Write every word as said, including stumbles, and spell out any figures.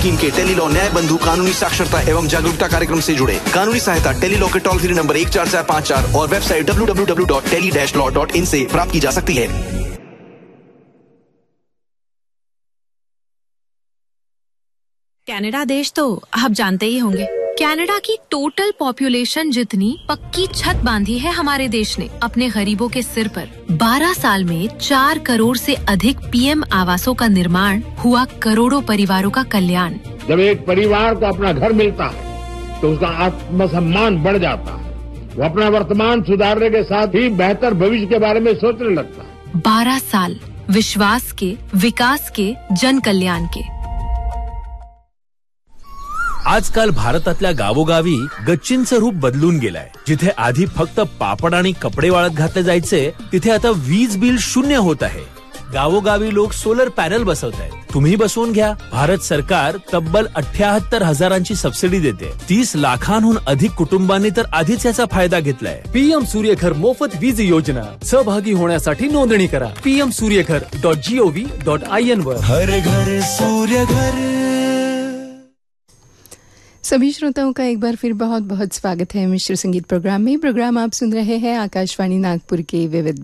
Scheme के Tele-Law न्याय बंधु कानूनी साक्षरता एवं जागरूकता कार्यक्रम से जुड़े। कानूनी सहायता टेलीलॉ के टोल फ्री नंबर एक चार चार पाँच चार और website W W W dot tele dash law dot in से प्राप्त की जा सकती है। कनाडा देश तो आप जानते ही होंगे। कनाडा की टोटल पॉपुलेशन जितनी पक्की छत बांधी है हमारे देश ने अपने गरीबों के सिर पर। बारह साल में चार करोड़ से अधिक पीएम आवासों का निर्माण हुआ, करोड़ों परिवारों का कल्याण। जब एक परिवार को अपना घर मिलता है तो उसका आत्मसम्मान बढ़ जाता है, वो अपना वर्तमान सुधारने के साथ ही बेहतर भविष्य के बारे में सोचने लगता है। बारह साल विश्वास के, विकास के, जन कल्याण के। आजकाल भारतातल्या गावोगावी गच्चींचं रूप बदलून गेलंय। जिथे आधी फक्त पापड आणि कपडे वाळत घातले जायचे, तिथे आता वीज बिल शून्य होत आहे। गावोगावी लोक सोलर पॅनल बसवत आहेत, तुम्ही बसवून घ्या। भारत सरकार तब्बल अठ्याहत्तर हजारांची सबसिडी देते। तीस लाखांहून अधिक कुटुंबांनी तर आधीच याचा फायदा घेतलाय। पीएम सूर्यघर मोफत वीज योजना, सहभागी होण्यासाठी नोंदणी करा PM Surya Ghar dot gov dot I N वर। हर घर सूर्यघर। सभी श्रोताओं का एक बार फिर बहुत बहुत स्वागत है मिश्र संगीत प्रोग्राम में। प्रोग्राम आप सुन रहे हैं आकाशवाणी नागपुर के विविध